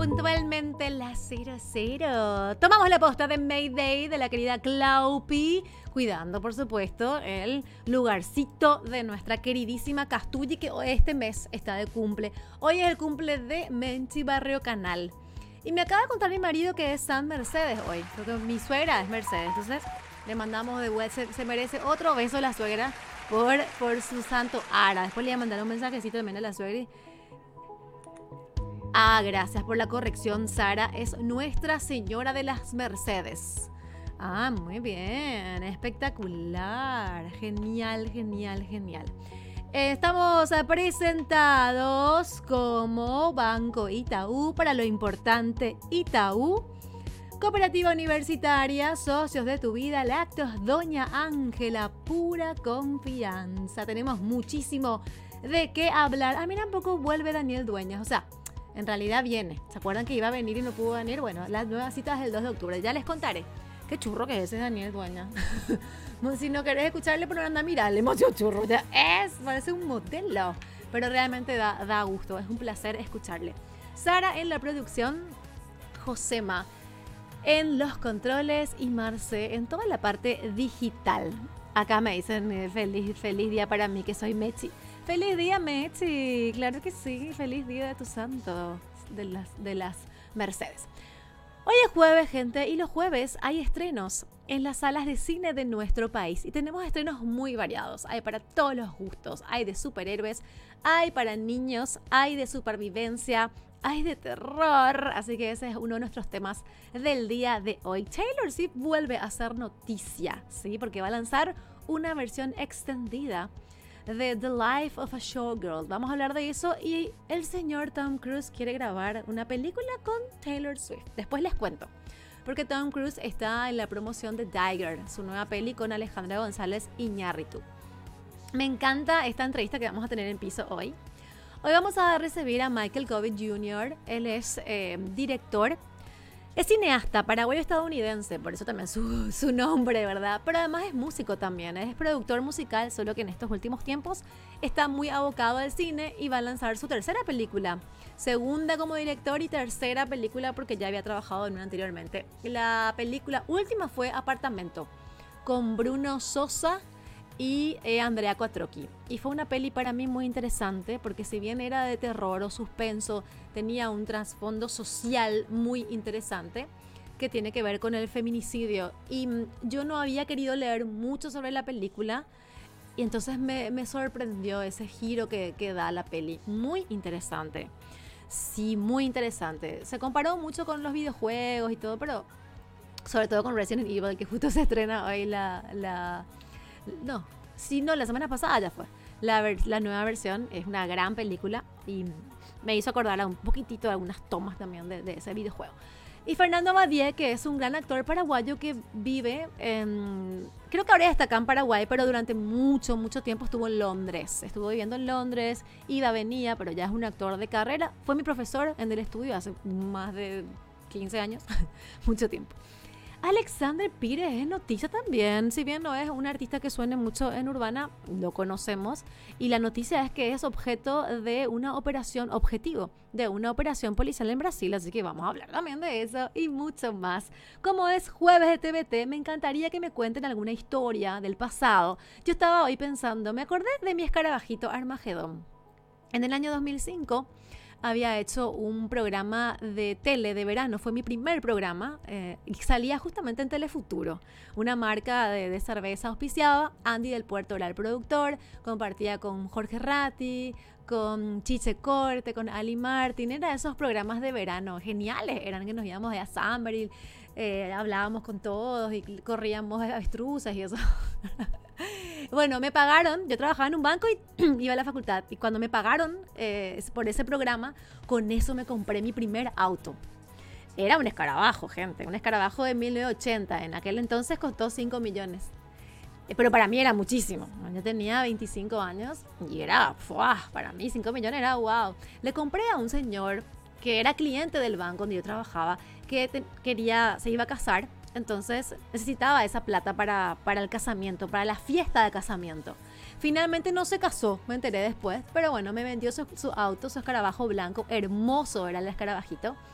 puntualmente las 00. Tomamos la posta de Mayday de la querida Claupi, cuidando, por supuesto, el lugarcito de nuestra queridísima Castuyi, que este mes está de cumple. Hoy es el cumple de Menchi Barrio Canal. Y me acaba de contar mi marido que es San Mercedes hoy, porque mi suegra es Mercedes. Entonces le mandamos de vuelta, se merece otro beso a la suegra por su santo ara. Después le voy a mandar un mensajecito también a la suegra. Gracias por la corrección, Sara. Es Nuestra Señora de las Mercedes. Muy bien. Espectacular. Genial, genial, genial. Estamos presentados como Banco Itaú para lo importante Itaú. Cooperativa Universitaria, Socios de tu Vida, Lácteos Doña Ángela, pura confianza. Tenemos muchísimo de qué hablar. Mira, un poco vuelve Daniel Dueñas. O sea, en realidad viene. ¿Se acuerdan que iba a venir y no pudo venir? Bueno, las nuevas citas del 2 de octubre. Ya les contaré. Qué churro que es ese Daniel Dueñas. Si no querés escucharle, pero anda a mirarle. Emoción churro. Ya parece un modelo. Pero realmente da gusto. Es un placer escucharle. Sara en la producción. Josema en los controles y Marce en toda la parte digital. Acá me dicen feliz día para mí, que soy Mechi. ¡Feliz día, Mechi! Claro que sí, feliz día de tu santo, de las Mercedes. Hoy es jueves, gente, y los jueves hay estrenos en las salas de cine de nuestro país. Y tenemos estrenos muy variados. Hay para todos los gustos. Hay de superhéroes, hay para niños, hay de supervivencia, hay de terror. Así que ese es uno de nuestros temas del día de hoy. Taylor Swift vuelve a hacer noticia, ¿sí? Porque va a lanzar una versión extendida de The Life of a Showgirl. Vamos a hablar de eso. Y el señor Tom Cruise quiere grabar una película con Taylor Swift. Después les cuento. Porque Tom Cruise está en la promoción de Dagger, su nueva peli con Alejandra González Iñárritu. Me encanta esta entrevista que vamos a tener en piso hoy. Hoy vamos a recibir a Michael Covitt Jr. Él es director. Es cineasta paraguayo-estadounidense, por eso también su nombre, ¿verdad? Pero además es músico también, es productor musical, solo que en estos últimos tiempos está muy abocado al cine y va a lanzar su tercera película. Segunda como director y tercera película porque ya había trabajado en una anteriormente. La película última fue Apartamento, con Bruno Sosa y Andrea Quattrocchi. Y fue una peli para mí muy interesante porque si bien era de terror o suspenso, tenía un trasfondo social muy interesante que tiene que ver con el feminicidio. Y yo no había querido leer mucho sobre la película y entonces me sorprendió ese giro que da la peli. Muy interesante. Sí, muy interesante. Se comparó mucho con los videojuegos y todo, pero sobre todo con Resident Evil, que justo se estrena hoy la semana pasada ya fue. La nueva versión es una gran película y me hizo acordar a un poquitito de algunas tomas también de ese videojuego. Y Fernando Abadie, que es un gran actor paraguayo que vive creo que ahora está acá en Paraguay, pero durante mucho tiempo estuvo en Londres. Estuvo viviendo en Londres, iba, venía, pero ya es un actor de carrera. Fue mi profesor en el estudio hace más de 15 años, mucho tiempo. Alexander Pires es noticia también, si bien no es un artista que suene mucho en Urbana, lo conocemos, y la noticia es que es objetivo de una operación policial en Brasil, así que vamos a hablar también de eso y mucho más. Como es jueves de TVT, me encantaría que me cuenten alguna historia del pasado. Yo estaba hoy pensando, me acordé de mi escarabajito Armagedón. En el año 2005 había hecho un programa de tele de verano, fue mi primer programa y salía justamente en Telefuturo, una marca de cerveza auspiciaba. Andy del Puerto era el productor, compartía con Jorge Ratti, con Chiche Corte, con Ali Martin. Eran esos programas de verano geniales, eran que nos íbamos a Samberil, hablábamos con todos y corríamos avestruces y eso. Bueno, me pagaron, yo trabajaba en un banco y iba a la facultad, y cuando me pagaron por ese programa, con eso me compré mi primer auto. Era un escarabajo, gente, un escarabajo de 1980, en aquel entonces costó 5 millones. Pero para mí era muchísimo, yo tenía 25 años y era, para mí 5 millones era wow. Le compré a un señor que era cliente del banco donde yo trabajaba, que se iba a casar. Entonces necesitaba esa plata para el casamiento, para la fiesta de casamiento. Finalmente no se casó, me enteré después, pero bueno, me vendió su auto, su escarabajo blanco, hermoso era el escarabajito.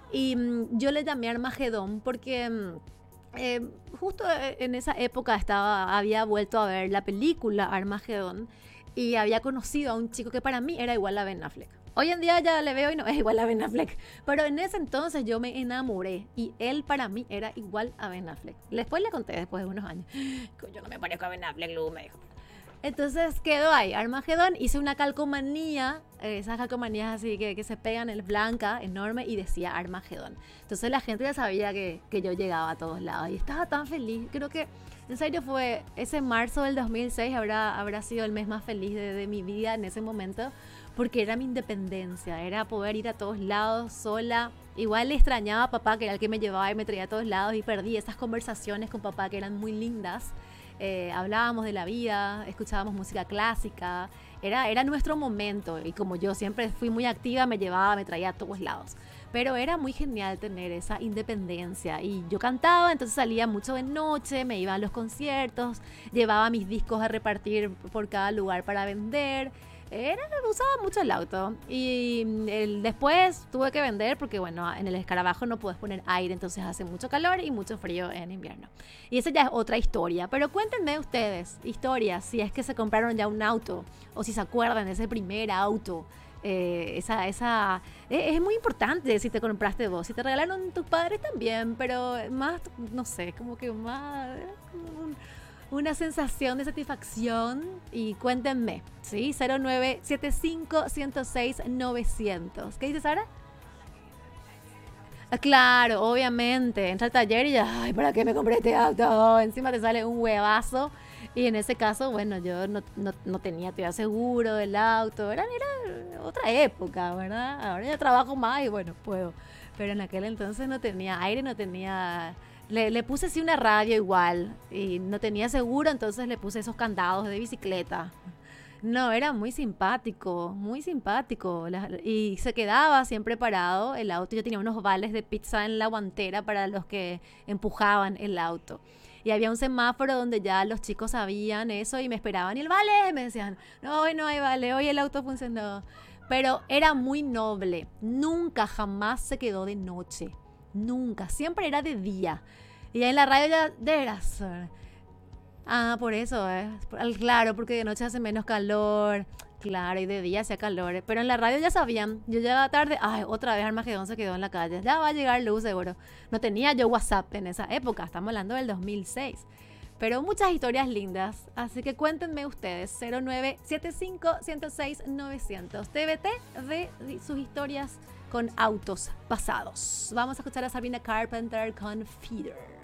Y yo le llamé Armagedón porque justo en esa época había vuelto a ver la película Armagedón y había conocido a un chico que para mí era igual a Ben Affleck. Hoy en día ya le veo y no es igual a Ben Affleck, pero en ese entonces yo me enamoré y él para mí era igual a Ben Affleck. Después le conté, después de unos años, yo no me parezco a Ben Affleck, Lu, me dijo. Entonces quedó ahí, Armagedón, hice una calcomanía, esas calcomanías así que se pegan en blanca, enorme, y decía Armagedón. Entonces la gente ya sabía que yo llegaba a todos lados y estaba tan feliz. Creo que en serio fue ese marzo del 2006 habrá sido el mes más feliz de mi vida en ese momento, porque era mi independencia, era poder ir a todos lados sola. Igual le extrañaba a papá, que era el que me llevaba y me traía a todos lados, y perdí esas conversaciones con papá que eran muy lindas. Hablábamos de la vida, escuchábamos música clásica, era nuestro momento, y como yo siempre fui muy activa, me llevaba, me traía a todos lados. Pero era muy genial tener esa independencia, y yo cantaba, entonces salía mucho de noche, me iba a los conciertos, llevaba mis discos a repartir por cada lugar para vender. Usaba mucho el auto y después tuve que vender porque, bueno, en el escarabajo no puedes poner aire, entonces hace mucho calor y mucho frío en invierno. Y esa ya es otra historia, pero cuéntenme ustedes historias, si es que se compraron ya un auto o si se acuerdan de ese primer auto. Es muy importante si te compraste vos, si te regalaron tus padres también, pero más, no sé, como que más... una sensación de satisfacción. Y cuéntenme, ¿sí? 0975-106-900. ¿Qué dice Sara? Claro, obviamente. Entra al taller y ya, ay, ¿para qué me compré este auto? Encima te sale un huevazo. Y en ese caso, bueno, yo no tenía todavía seguro del auto. Era otra época, ¿verdad? Ahora ya trabajo más y bueno, puedo. Pero en aquel entonces no tenía aire, no tenía... Le puse así una radio igual y no tenía seguro, entonces le puse esos candados de bicicleta. No, era muy simpático, muy simpático. Y se quedaba siempre parado el auto. Yo tenía unos vales de pizza en la guantera para los que empujaban el auto. Y había un semáforo donde ya los chicos sabían eso y me esperaban. Y el vale, me decían, no, hoy no hay vale, hoy el auto funcionó. Pero era muy noble. Nunca, jamás se quedó de noche. Nunca, siempre era de día. Y en la radio ya de veras. Por eso, claro, porque de noche hace menos calor. Claro, y de día hacía calor. Pero en la radio ya sabían. Yo llegaba tarde, ay, otra vez Armagedón se quedó en la calle. Ya va a llegar luz, seguro. No tenía yo WhatsApp en esa época, estamos hablando del 2006. Pero muchas historias lindas. Así que cuéntenme ustedes. 0975-106-900. TBT de sus historias con autos pasados. Vamos a escuchar a Sabrina Carpenter con Feeder.